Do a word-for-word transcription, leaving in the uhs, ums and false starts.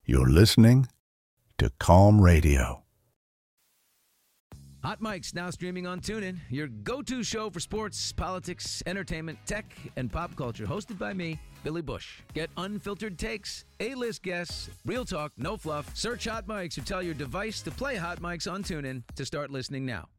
You're listening to Calm Radio. Hot Mic's now streaming on TuneIn, your go-to show for sports, politics, entertainment, tech, and pop culture. Hosted by me, Billy Bush. Get unfiltered takes, A-list guests, real talk, no fluff. Search Hot Mics or tell your device to play Hot Mics on TuneIn to start listening now.